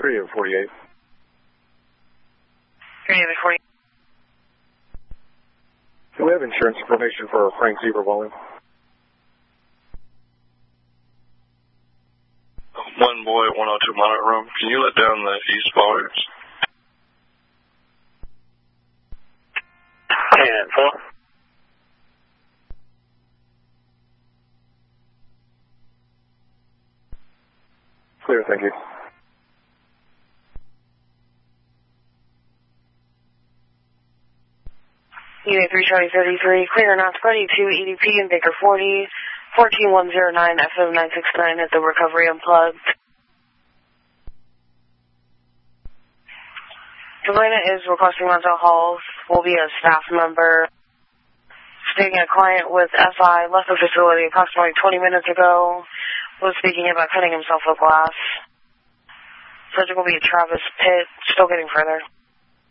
David 48. David 48. Do we have insurance information for Frank Zebra Bowling? One boy, 102 monitor room. Can you let down the east volumes? 10-4. Clear, thank you. Unit 32033, clear not 22 EDP and Baker 40, 14109 FM 969 at the Recovery Unplugged. Complainant is requesting mental health, will be a staff member. Stating a client with SI left the facility approximately 20 minutes ago, was speaking about cutting himself with glass. Subject will be Travis Pitt, still getting further.